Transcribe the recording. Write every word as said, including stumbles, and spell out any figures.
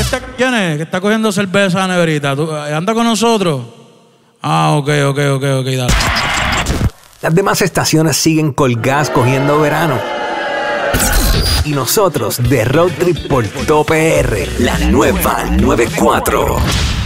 ¿Quién es? Que está cogiendo cerveza a la neverita. ¿Tú, ¿Anda con nosotros? Ah, ok, ok, ok, ok, dale. Las demás estaciones siguen colgadas cogiendo verano. Y nosotros de Road Trip por Top P R, la nueva noventa y cuatro.